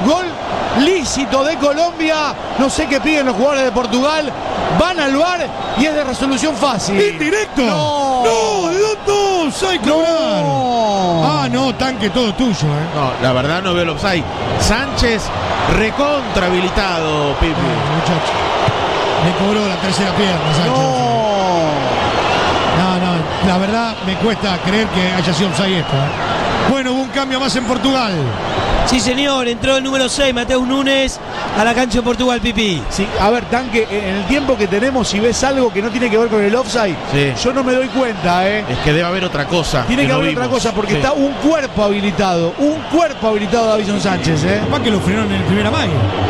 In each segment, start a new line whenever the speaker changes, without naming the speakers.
Gol lícito de Colombia. No sé qué piden los jugadores de Portugal. Van al VAR y es de resolución fácil.
¡Indirecto!
¡No!
¿De dónde? ¡Offside cobrar! Ah, no, Tanque, todo tuyo,
No, la verdad no veo el offside. Sánchez recontra habilitado, Pipi.
Muchacho. Me cobró la tercera pierna, Sánchez. No, la verdad me cuesta creer que haya sido offside esto. Bueno, hubo un cambio más en Portugal.
Sí, señor, entró el número 6, Mateus Nunes, a la cancha de Portugal, Pipi.
Sí, a ver, Tanque, en el tiempo que tenemos, si ves algo que no tiene que ver con el offside,
Sí.
yo no me doy cuenta,
Es que debe haber otra cosa.
Tiene que
no
haber
vimos.
otra cosa, porque
Sí.
está un cuerpo habilitado Davison Sánchez,
Capaz que lo frenaron en el primer amague.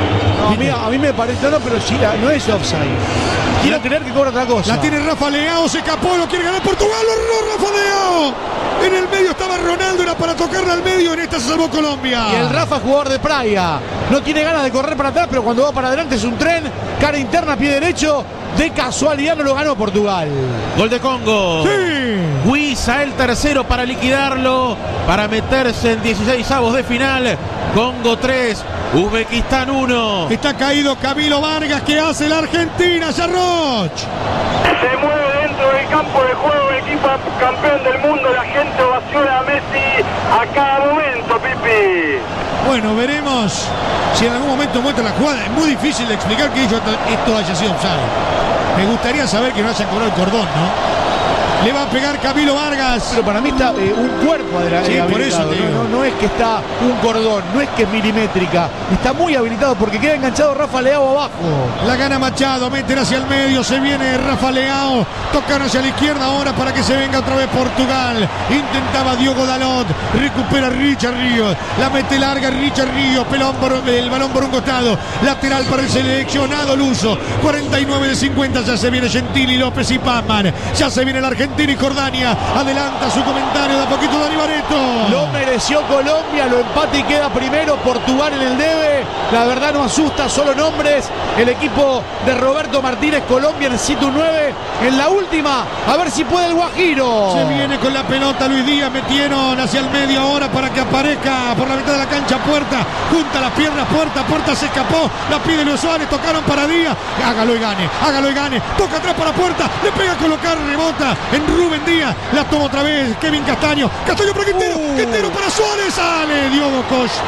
No, a mí me parece, no, pero sí, no es offside. Quiero creer que cobra otra cosa.
La tiene Rafa Leao, se escapó, lo quiere ganar Portugal, ¡horror, Rafa Leao! En el medio estaba Ronaldo, era para tocarla al medio, en esta se salvó Colombia.
Y el Rafa, jugador de Praia, no tiene ganas de correr para atrás, pero cuando va para adelante es un tren, cara interna, pie derecho, de casualidad no lo ganó Portugal.
Gol de Congo.
Sí.
Huiza el tercero para liquidarlo, para meterse en 16avos de final. Congo 3, Uzbekistán 1.
Está caído Camilo Vargas, que hace la Argentina, Yarroch.
Se mueve dentro del campo de juego el equipo campeón del mundo. La gente ovaciona a Messi a cada momento, Pipi.
Bueno, veremos si en algún momento muestra la jugada. Es muy difícil de explicar que esto haya sido offside. Me gustaría saber que no hayan cobrado el cordón, ¿no? Le va a pegar Camilo Vargas.
Pero para mí está un cuerpo
Sí, por eso te digo.
no es que está un cordón, no es que es milimétrica. Está muy habilitado porque queda enganchado Rafa Leao abajo.
La gana Machado, meten hacia el medio, se viene Rafa Leao, tocan hacia la izquierda ahora para que se venga otra vez Portugal. Intentaba Diogo Dalot, recupera Richard Ríos, la mete larga Richard Ríos, el balón por un costado, lateral para el seleccionado luso. 49 de 50, ya se viene Gentili, López y Pazman, ya se viene la Argentina y Jordania. Adelanta su comentario de a poquito Dani Barreto.
Lo mereció Colombia, lo empate y queda primero. Portugal en el debe. La verdad no asusta, solo nombres. El equipo de Roberto Martínez, Colombia necesita un 9 en la última. A ver si puede el Guajiro.
Se viene con la pelota Luis Díaz, metieron hacia el medio ahora para que aparezca por la mitad de la cancha Puerta. Junta las piernas Puerta se escapó. La pide Luis Suárez, tocaron para Díaz. Hágalo y gane. Toca atrás para Puerta. Le pega a colocar, rebota en Rubén Díaz, la toma otra vez Kevin Castaño para Quintero para Suárez, sale Diogo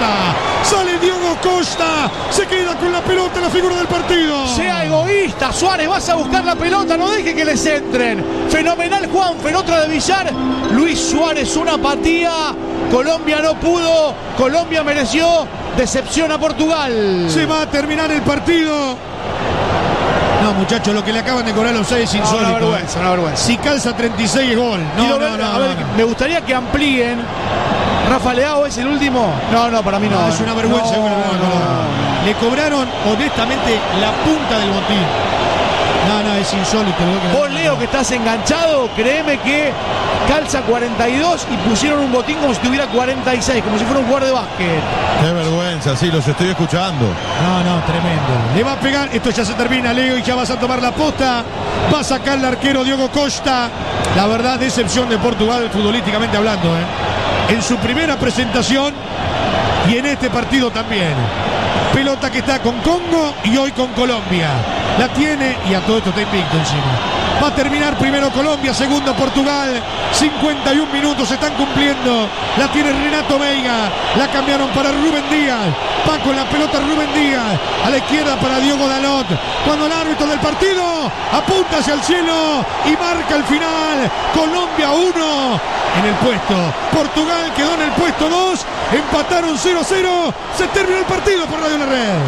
Costa, se queda con la pelota, la figura del partido.
Sea egoísta, Suárez, vas a buscar la pelota, no deje que les entren. Fenomenal Juanfer, otra de Villar. Luis Suárez, una apatía. Colombia no pudo, Colombia mereció, decepción a Portugal.
Se va a terminar el partido. No, muchachos, lo que le acaban de cobrar los 6 es insólito.
Una vergüenza.
Si calza 36 es gol. No.
Me gustaría que amplíen. Rafa Leao es el último. No, para mí no.
Es una vergüenza.
No.
Le cobraron honestamente la punta del botín. No, es insólito.
Vos, Leo, que estás enganchado, créeme que calza 42 y pusieron un botín como si tuviera 46, como si fuera un jugador de básquet.
Qué vergüenza, sí, los estoy escuchando.
No, tremendo. Le va a pegar, esto ya se termina, Leo, y ya vas a tomar la posta. Va a sacar el arquero Diogo Costa. La verdad, decepción de Portugal futbolísticamente hablando, en su primera presentación y en este partido también. Pelota que está con Congo y hoy con Colombia. La tiene y a todo esto está invicto encima. Va a terminar primero Colombia, segundo Portugal. 51 minutos se están cumpliendo. La tiene Renato Veiga. La cambiaron para Rubén Díaz. Va con la pelota Rubén Díaz. A la izquierda para Diogo Dalot. Cuando el árbitro del partido apunta hacia el cielo y marca el final. Colombia 1 en el puesto. Portugal quedó en el puesto 2. Empataron 0-0. Se terminó el partido por Radio La Red.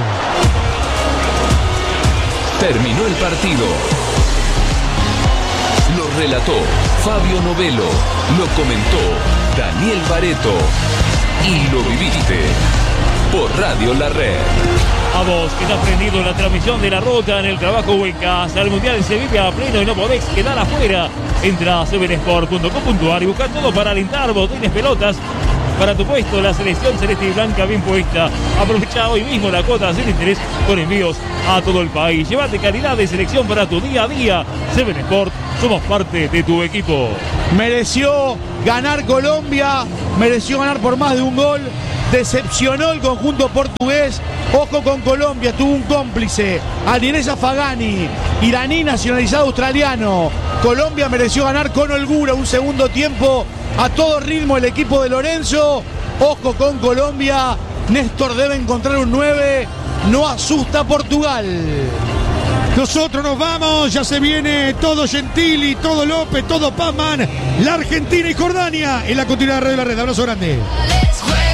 Terminó el partido. Lo relató Fabio Novelo. Lo comentó Daniel Barreto. Y lo viviste por Radio La Red.
A vos que estás prendido en la transmisión de La Rota en el trabajo o en casa. El Mundial se vive a pleno y no podés quedar afuera. Entra a 7sport.com.ar y busca todo para alentar, botines, pelotas. Para tu puesto, la selección celeste y blanca bien puesta. Aprovecha hoy mismo la cuota sin interés con envíos a todo el país. Llévate calidad de selección para tu día a día. 7sport, somos parte de tu equipo.
Mereció ganar Colombia, mereció ganar por más de un gol. Decepcionó el conjunto portugués. Ojo con Colombia, tuvo un cómplice, Alinesa Fagani, iraní nacionalizado australiano. Colombia mereció ganar con holgura un segundo tiempo a todo ritmo el equipo de Lorenzo. Ojo con Colombia, Néstor debe encontrar un 9, no asusta Portugal.
Nosotros nos vamos, ya se viene todo Gentili, todo López, todo Pazman, la Argentina y Jordania en la continuidad de Radio La Red. Abrazo grande.